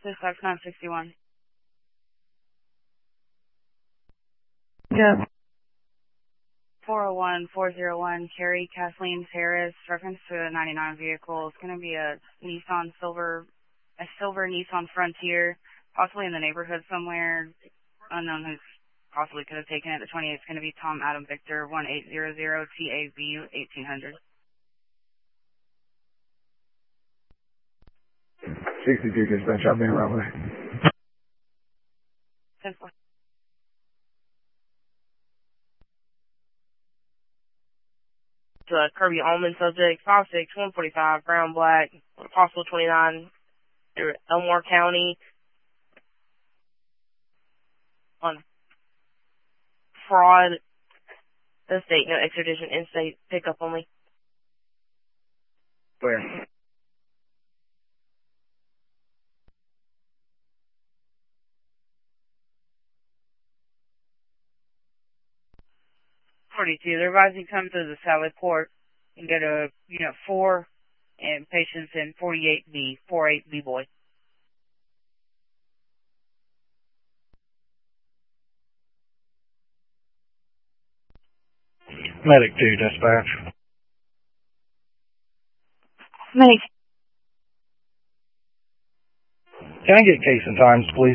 Dispatch 961. Yeah. 401-401, Carrie Kathleen Harris, reference to a 99 vehicle. It's going to be a silver Nissan Frontier, possibly in the neighborhood somewhere. Unknown who possibly could have taken it. The 28 is going to be Tom Adam Victor 1800 TAV 1800. 62 dispatch, I'll be right away. 10-4. Kirby Allman subject 56145 brown black possible 29 Elmore County on fraud estate, no extradition, in-state pickup only. Where? They're advising come to the Sally Port and go to Unit 4 and patients in 48B boy. Medic 2, dispatch. Medic. Can I get case and times, please?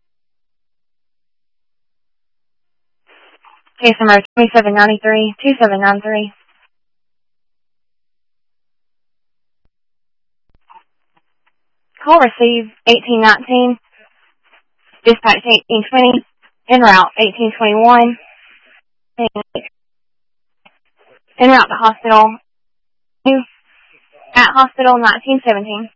Case number 2793-2793. Call received 1819. Dispatch 1820. En route 1821. En route to hospital. At hospital 1917.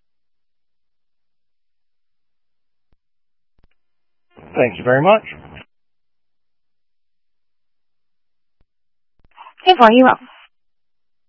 Thank you very much. 10-4, you up.